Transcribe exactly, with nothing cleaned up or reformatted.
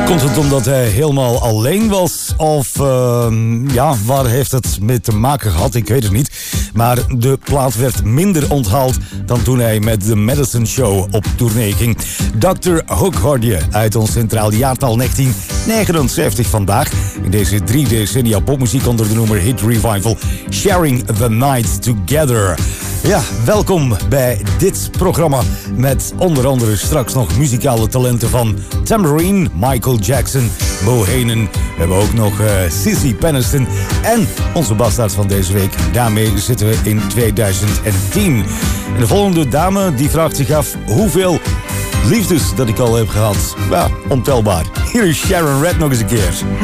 Komt het omdat hij helemaal alleen was? Of uh, ja, waar heeft het mee te maken gehad? Ik weet het niet. Maar de plaat werd minder onthaald dan toen hij met de Madison Show op tournee ging. dokter Hook hoorde je uit ons centraal jaartal negentien negenenzeventig vandaag. In deze drie decennia popmuziek onder de noemer Hit Revival. Sharing the Night Together. Ja, welkom bij dit programma met onder andere straks nog muzikale talenten van Tambourine, Michael Jackson, Bohenen. We hebben ook nog uh, Sissy Peniston en onze bastaard van deze week. Daarmee zitten we in tweeduizend tien. En de volgende dame die vraagt zich af hoeveel liefdes dat ik al heb gehad. Ja, ontelbaar. Hier is Sharon Redd nog eens een keer.